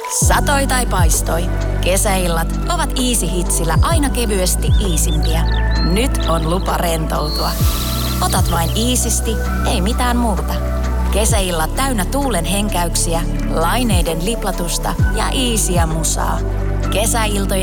Satoi tai paistoi. Kesäillat ovat Easy Hitsillä aina kevyesti iisimpiä. Nyt on lupa rentoutua. Otat vain iisisti, ei mitään muuta. Kesäillat täynnä tuulen henkäyksiä, laineiden liplatusta ja iisiä musaa. Kesäiltojen